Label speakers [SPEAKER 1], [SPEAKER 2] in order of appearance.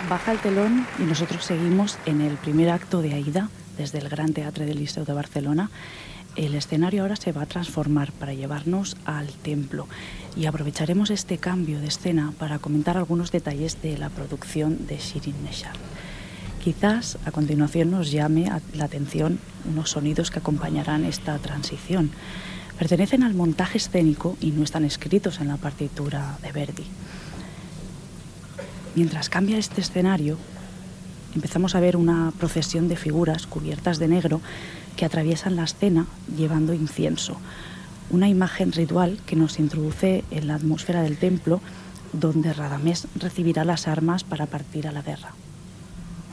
[SPEAKER 1] Baja el telón y nosotros seguimos en el primer acto de Aida, desde el Gran Teatre del Liceu de Barcelona. El escenario ahora se va a transformar para llevarnos al templo y aprovecharemos este cambio de escena para comentar algunos detalles de la producción de Shirin Neshat. Quizás a continuación nos llame la atención unos sonidos que acompañarán esta transición. Pertenecen al montaje escénico y no están escritos en la partitura de Verdi. Mientras cambia este escenario, empezamos a ver una procesión de figuras cubiertas de negro que atraviesan la escena llevando incienso. Una imagen ritual que nos introduce en la atmósfera del templo, donde Radamés recibirá las armas para partir a la guerra.